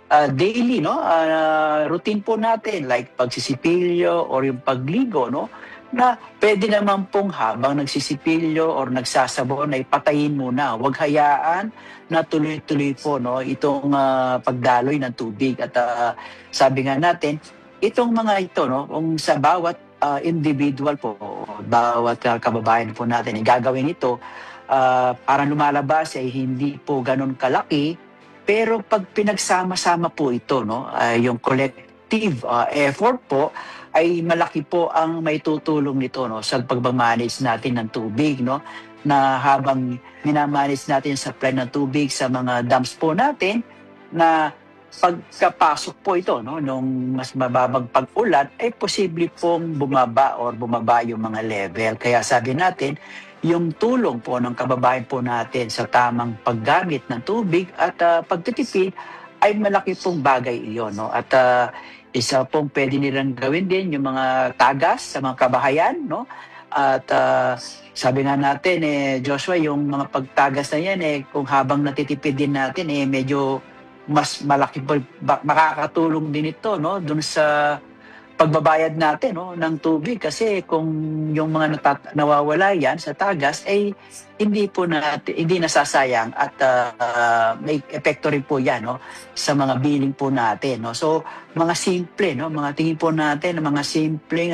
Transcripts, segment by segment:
daily, no, routine po natin like pagsisipilyo or yung pagligo, no, na pwede naman pong habang nagsisipilyo or nagsasabon ay patayin muna. Huwag hayaan na tuloy-tuloy po, no, itong pagdaloy ng tubig. At sabi nga natin, itong mga ito, no, kung sa bawat individual po, bawat kababayan po natin, ay gagawin ito, parang lumalabas ay hindi po ganun kalaki, pero pag pinagsama-sama po ito, no, yung collective effort po, ay malaki po ang may tutulong nito, no, sa pagmamanage natin ng tubig, no, na habang minamanage natin yung supply ng tubig sa mga dams po natin, na pagkapasok po ito, no, nung mas mababang pag-ulan, ay posible pong bumaba yung mga level. Kaya sabi natin, yung tulong po ng kababayan po natin sa tamang paggamit ng tubig at pagtitipid ay malaki pong bagay iyon, no? At isa pong pwede nilang gawin din yung mga tagas sa mga kabahayan, no? At sabi nga natin, Joshua, yung mga pagtagas na yan, kung habang natitipid din natin, medyo mas malaki po, makakatulong din ito, no? Dun sa pagbabayad natin, no, ng tubig, kasi kung yung mga nawawala yan sa tagas ay hindi nasasayang at may epekto rin po yan, no, sa mga billing po natin, no. So mga simple, no, mga tingin po natin mga simpleng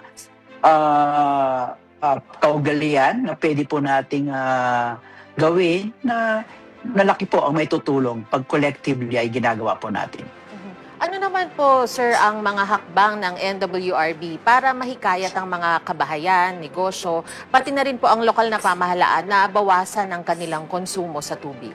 kaugalian na pwede po nating gawin na malaki po ang may tutulong pag collectively ay ginagawa po natin. Ano naman po, sir, ang mga hakbang ng NWRB para mahikayat ang mga kabahayan, negosyo, pati na rin po ang lokal na pamahalaan na bawasan ang kanilang konsumo sa tubig?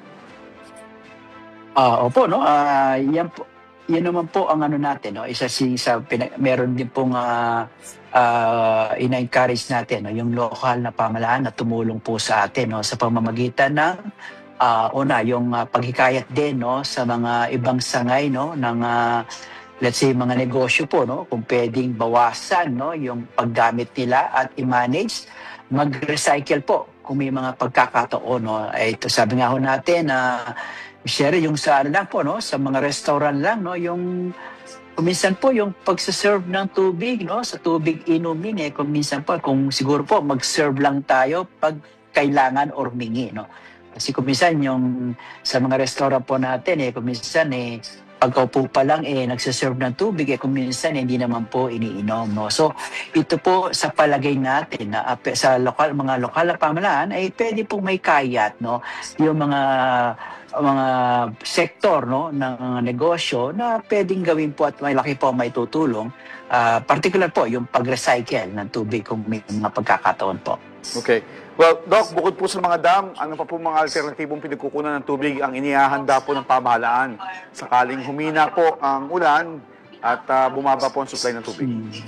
Opo, no, yan naman po ang ano natin, no, meron din pong ina-encourage natin, no, yung lokal na pamahalaan na tumulong po sa atin, no, sa pamamagitan ng una, yung paghikayat din, no, sa mga ibang sangay, no, ng let's say mga negosyo po, no, kung pwedeng bawasan, no, yung paggamit nila at i-manage, mag-recycle po kung may mga pagkakataon, no. Ito sabi nga ho natin share yung sa ano lang po, no, sa mga restaurant lang, no, yung kuminsan po yung pagsaserve ng tubig, no, sa tubig inumin, kuminsan po kung siguro po mag-serve lang tayo pag kailangan or mingi, no. Kasi kuminsan yung sa mga restaurant po natin, kuminsan pagkaupo pa lang nagsaserve ng tubig, kuminsan hindi naman po iniinom, no. So ito po sa palagay natin na sa mga lokal na pamahalaan ay pwede pong may kayat, no, yung mga sektor, no, ng negosyo na pwedeng gawin po at malaki po may tutulong, particular po yung pag-recycle ng tubig kung may mga pagkakataon po. Okay. Well, Doc, bukod po sa mga dam, ano pa po mga alternatibong pinagkukunan ng tubig ang inihahanda po ng pamahalaan sakaling humina po ang ulan at bumaba po ang supply ng tubig?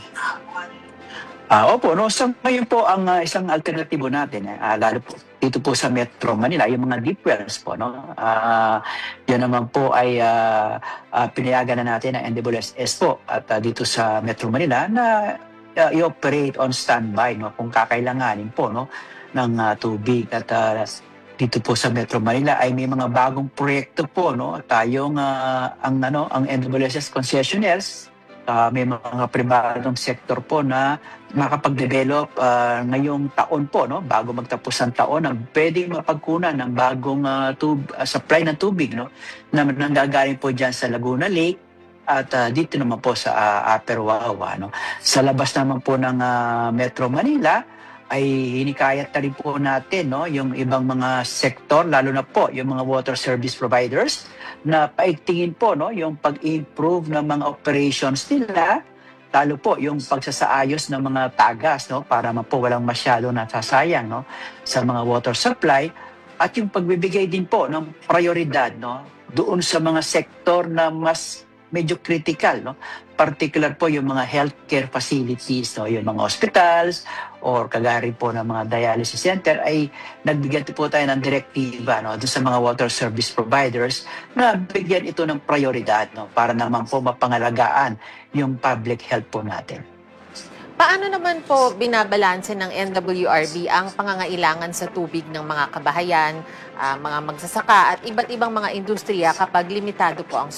Opo, no, so ngayon po ang isang alternatibo natin, lalo po dito po sa Metro Manila, yung mga deep wells po, no. Yan naman po ay pinayagan na natin ng NWSS po at dito sa Metro Manila na i-operate on standby, no, kung kakailanganin po, no, ng tubig. At dito po sa Metro Manila ay may mga bagong proyekto po, no. Tayong ang NWSS concessionaires, may mga pribadong sektor po na makapag-develop ngayong taon po, no, bago magtapos ang taon, ang pwedeng mapagkunan ng bagong supply ng tubig, no, na nanggagaling po dyan sa Laguna Lake at dito naman po sa Upper Wawa, no. Sa labas naman po ng Metro Manila ay hinikayat na rin po natin, no, yung ibang mga sektor, lalo na po yung mga water service providers, na paigtingin po, no, yung pag-improve ng mga operations nila, lalo po yung pagsasaayos ng mga tagas, no, para po walang masyado nasasayang, no, sa mga water supply, at yung pagbibigay din po ng prioridad, no, doon sa mga sektor na mas medyo critical, no, particular po yung mga healthcare facilities, no, yung mga hospitals or kagaya po ng mga dialysis center, ay nagbigyan po tayo ng direktiba, no, doon sa mga water service providers na bigyan ito ng prioridad, no, para naman po mapangalagaan yung public health po natin. Paano naman po binabalanse ng NWRB ang pangangailangan sa tubig ng mga kabahayan, mga magsasaka at iba't ibang mga industriya kapag limitado po ang